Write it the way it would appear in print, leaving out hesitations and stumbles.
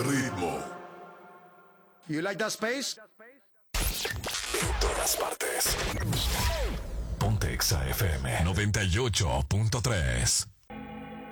ritmo. You like that space? En todas partes. Ponte Exa FM 98.3.